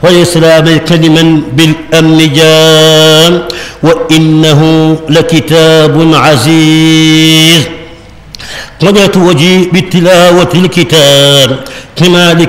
ويسلى كلما بالأمن جام وإنه لكتاب عزيز. وجهت وجهي بتلاوة الكتاب لمالك